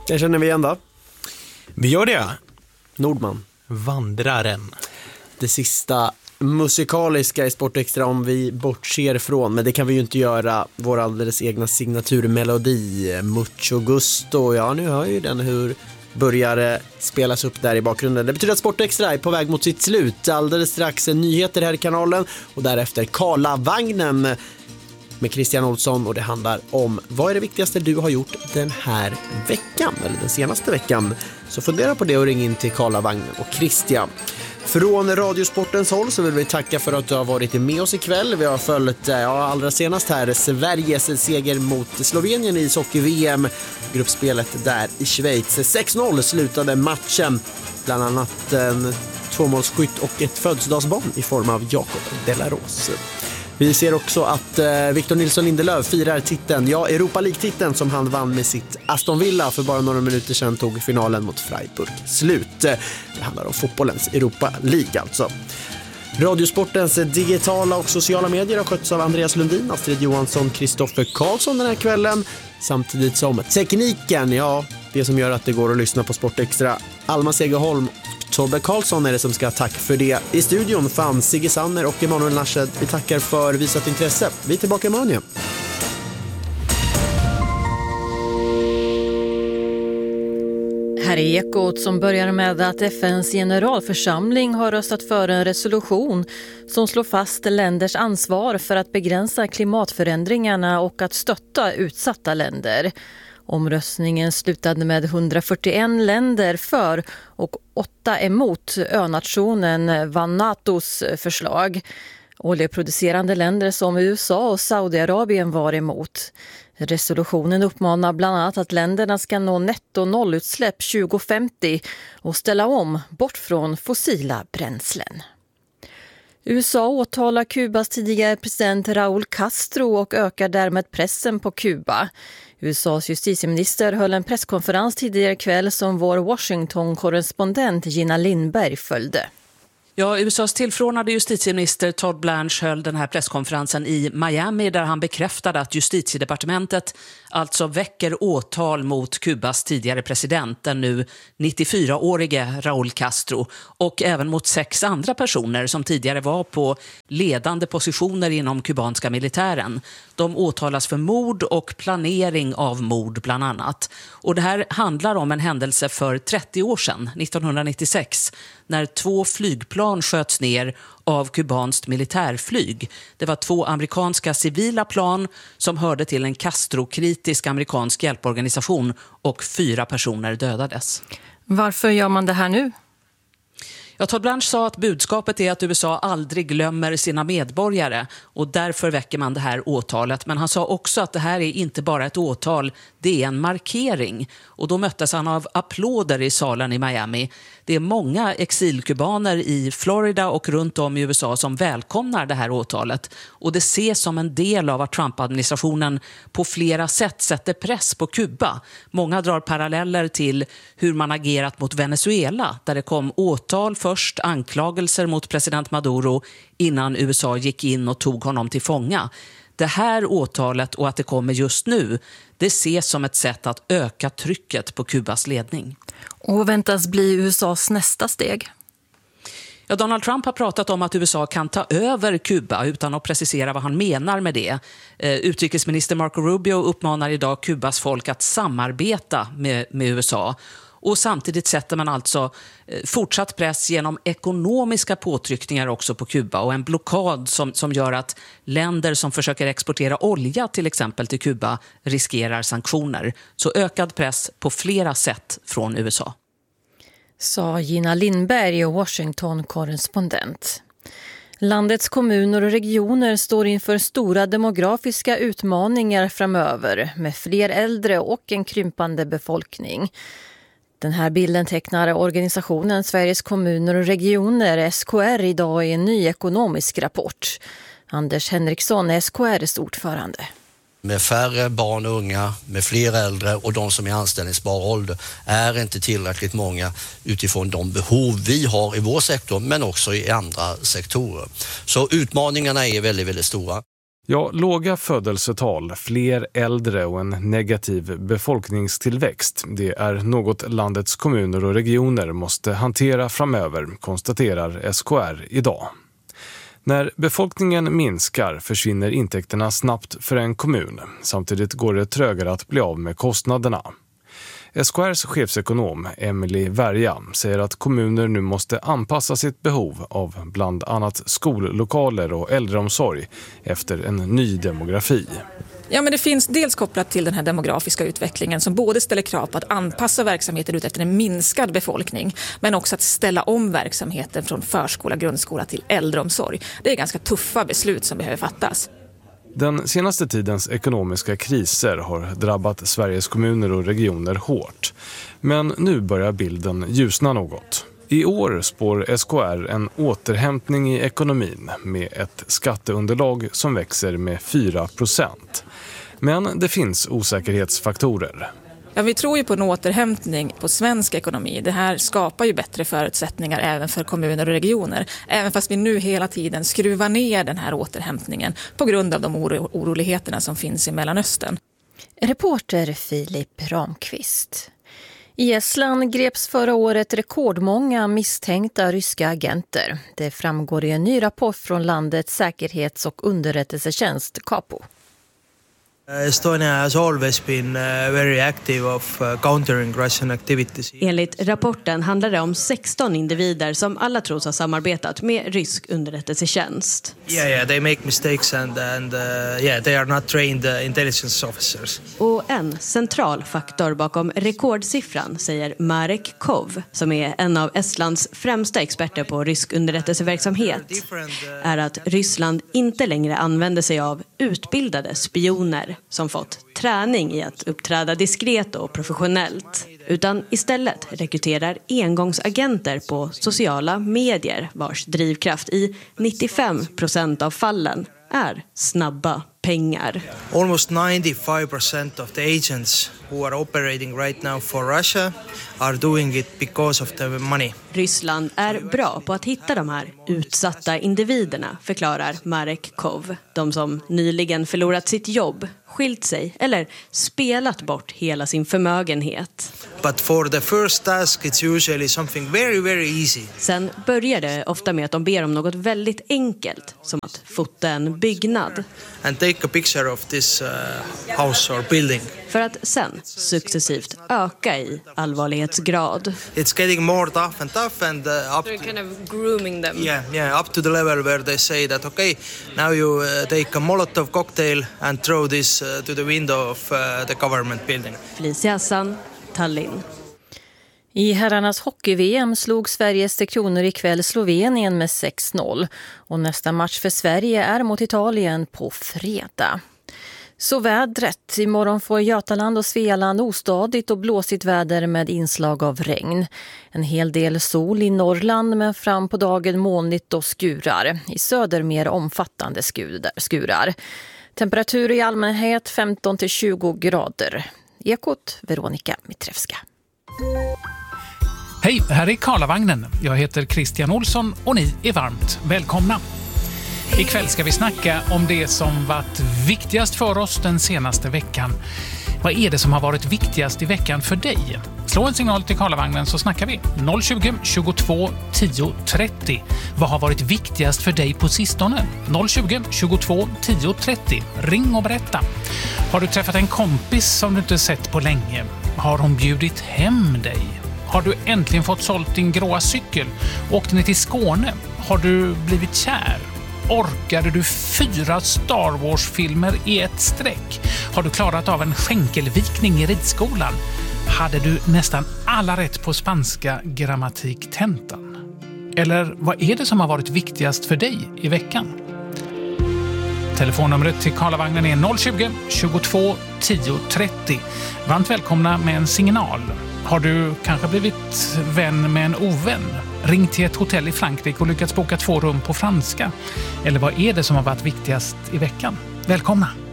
Det känner vi igen då. Vi gör det. Nordman. Vandraren. Det sista musikaliska i Sportextra om vi bortser från, men det kan vi ju inte göra, vår alldeles egna signaturmelodi Mucho Gusto. Ja, nu hör ju den hur börjar spelas upp där i bakgrunden. Det betyder att Sportextra är på väg mot sitt slut. Alldeles strax nyheter här i kanalen och därefter Karlavagnen med Christian Olsson, och det handlar om vad är det viktigaste du har gjort den här veckan eller den senaste veckan. Så fundera på det och ring in till Karlavagnen och Christian. Från Radiosportens håll så vill vi tacka för att du har varit med oss ikväll. Vi har följt allra senast här Sveriges seger mot Slovenien i ishockey-VM. Gruppspelet där i Schweiz. 6-0 slutade matchen. Bland annat en 2-målsskytt och ett födelsedagsbarn i form av Jakob Delaros. Vi ser också att Victor Nilsson Lindelöf firar titeln, Europa League-titeln som han vann med sitt Aston Villa för bara några minuter sedan, tog finalen mot Freiburg slut. Det handlar om fotbollens Europa League alltså. Radiosportens digitala och sociala medier har skötts av Andreas Lundin, Astrid Johansson, Kristoffer Karlsson den här kvällen. Samtidigt som tekniken, det som gör att det går att lyssna på Sportextra. Alma Segerholm, Tobbe Karlsson är det som ska ha tack för det. I studion fanns Sigge Sanner och Emanuel Narshed. Vi tackar för visat intresse. Vi är tillbaka imorgon igen. Här är Ekot som börjar med att FNs generalförsamling har röstat för en resolution som slår fast länders ansvar för att begränsa klimatförändringarna och att stötta utsatta länder. Omröstningen slutade med 141 länder för och 8 emot önationen Vanuatus förslag. Oljeproducerande länder som USA och Saudiarabien var emot. Resolutionen uppmanar bland annat att länderna ska nå netto-nollutsläpp 2050 och ställa om bort från fossila bränslen. USA åtalar Kubas tidigare president Raúl Castro och ökar därmed pressen på Kuba. USAs justitieminister höll en presskonferens tidigare kväll som vår Washington-korrespondent Gina Lindberg följde. Ja, USAs tillförordnade justitieminister Todd Blanche höll den här presskonferensen i Miami där han bekräftade att justitiedepartementet alltså väcker åtal mot Kubas tidigare president, den nu 94-årige Raúl Castro, och även mot 6 andra personer som tidigare var på ledande positioner inom kubanska militären. De åtalas för mord och planering av mord bland annat. Och det här handlar om en händelse för 30 år sedan, 1996, när 2 flygplan sköts ner av kubanskt militärflyg. Det var 2 amerikanska civila plan som hörde till en Castro-kritisk amerikansk hjälporganisation och 4 personer dödades. Varför gör man det här nu? Todd Blanche sa att budskapet är att USA aldrig glömmer sina medborgare och därför väcker man det här åtalet. Men han sa också att det här är inte bara ett åtal, det är en markering. Och då möttes han av applåder i salen i Miami. Det är många exilkubaner i Florida och runt om i USA som välkomnar det här åtalet. Och det ses som en del av att Trump-administrationen på flera sätt sätter press på Kuba. Många drar paralleller till hur man agerat mot Venezuela, där det kom åtal först, anklagelser mot president Maduro innan USA gick in och tog honom till fånga. Det här åtalet och att det kommer just nu, det ses som ett sätt att öka trycket på Kubas ledning. Och väntas bli USAs nästa steg? Donald Trump har pratat om att USA kan ta över Kuba utan att precisera vad han menar med det. Utrikesminister Marco Rubio uppmanar idag Kubas folk att samarbeta med USA. Och samtidigt sätter man alltså fortsatt press genom ekonomiska påtryckningar också på Kuba och en blockad som gör att länder som försöker exportera olja till exempel till Kuba riskerar sanktioner. Så ökad press på flera sätt från USA. Sa Gina Lindberg och Washington-korrespondent. Landets kommuner och regioner står inför stora demografiska utmaningar framöver med fler äldre och en krympande befolkning. Den här bilden tecknar organisationen Sveriges kommuner och regioner, SKR, idag i en ny ekonomisk rapport. Anders Henriksson är SKRs ordförande. Med färre barn och unga, med fler äldre och de som är anställningsbar ålder är inte tillräckligt många utifrån de behov vi har i vår sektor men också i andra sektorer. Så utmaningarna är väldigt, väldigt stora. Ja, låga födelsetal, fler äldre och en negativ befolkningstillväxt. Det är något landets kommuner och regioner måste hantera framöver, konstaterar SKR idag. När befolkningen minskar försvinner intäkterna snabbt för en kommun. Samtidigt går det trögare att bli av med kostnaderna. SKRs chefsekonom Emily Värja säger att kommuner nu måste anpassa sitt behov av bland annat skollokaler och äldreomsorg efter en ny demografi. Ja, men det finns dels kopplat till den här demografiska utvecklingen som både ställer krav på att anpassa verksamheten ut efter en minskad befolkning, men också att ställa om verksamheten från förskola, grundskola till äldreomsorg. Det är ganska tuffa beslut som behöver fattas. Den senaste tidens ekonomiska kriser har drabbat Sveriges kommuner och regioner hårt. Men nu börjar bilden ljusna något. I år spår SKR en återhämtning i ekonomin med ett skatteunderlag som växer med 4%. Men det finns osäkerhetsfaktorer. Ja, vi tror ju på en återhämtning på svensk ekonomi. Det här skapar ju bättre förutsättningar även för kommuner och regioner. Även fast vi nu hela tiden skruvar ner den här återhämtningen på grund av de oroligheterna som finns i Mellanöstern. Reporter Filip Ramqvist. I Estland greps förra året rekordmånga misstänkta ryska agenter. Det framgår i en ny rapport från landets säkerhets- och underrättelsetjänst Kapo. Estonia has always been very active of countering Russian activities. Enligt rapporten handlar det om 16 individer som alla tros ha samarbetat med rysk underrättelsetjänst. Yeah, they make mistakes and they are not trained intelligence officers. Och en central faktor bakom rekordsiffran, säger Marek Kov, som är en av Estlands främsta experter på rysk underrättelseverksamhet, är att Ryssland inte längre använder sig av utbildade spioner som fått träning i att uppträda diskret och professionellt, utan istället rekryterar engångsagenter på sociala medier vars drivkraft i 95% av fallen är snabba pengar. Almost 95% of the agents who are operating right now for Russia are doing it because of the money. Ryssland är bra på att hitta de här utsatta individerna, förklarar Marek Kov. De som nyligen förlorat sitt jobb, skilt sig eller spelat bort hela sin förmögenhet. But for the first task it's usually something very, very easy. Sen börjar det ofta med att de ber om något väldigt enkelt, som att fota en byggnad. And take a picture of this house or building. För att sen successivt öka i allvarlighetsgrad. It's getting more tough and up to kind of grooming them. Yeah, up to the level where they say that okay, now you take a Molotov cocktail and throw this to the window of the government building. Felicia Hassan, Tallinn. I herrarnas hockey-VM slog Sveriges Tre Kronor ikväll Slovenien med 6-0. Och nästa match för Sverige är mot Italien på fredag. Så vädret. Imorgon får Götaland och Svealand ostadigt och blåsigt väder med inslag av regn. En hel del sol i Norrland, men fram på dagen molnigt och skurar. I söder mer omfattande skurar. Temperatur i allmänhet 15-20 grader. Ekot Veronica Mitrevska. Hej, här är Karlavagnen. Jag heter Christian Olsson och ni är varmt välkomna. Ikväll ska vi snacka om det som varit viktigast för oss den senaste veckan. Vad är det som har varit viktigast i veckan för dig? Slå en signal till Karlavagnen så snackar vi. 020 22 10 30. Vad har varit viktigast för dig på sistone? 020 22 10 30. Ring och berätta. Har du träffat en kompis som du inte sett på länge? Har hon bjudit hem dig? Har du äntligen fått sålt din gråa cykel? Åkte ni till Skåne? Har du blivit kär? Orkade du 4 Star Wars-filmer i ett streck? Har du klarat av en skänkelvikning i ridskolan? Hade du nästan alla rätt på spanska grammatiktentan? Eller vad är det som har varit viktigast för dig i veckan? Telefonnumret till Karlavagnen är 020 22 10 30. Varmt välkomna med en signal. Har du kanske blivit vän med en ovän? Ring till ett hotell i Frankrike och lyckats boka 2 rum på franska? Eller vad är det som har varit viktigast i veckan? Välkomna!